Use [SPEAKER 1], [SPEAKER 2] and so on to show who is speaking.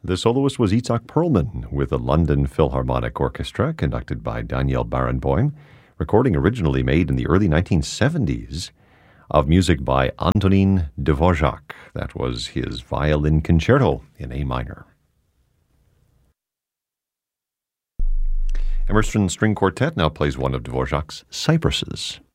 [SPEAKER 1] The soloist was Itzhak Perlman with the London Philharmonic Orchestra, conducted by Daniel Barenboim, recording originally made in the early 1970s of music by Antonin Dvorak. That was his violin concerto in A minor. Emerson String Quartet now plays one of Dvorak's Cypresses.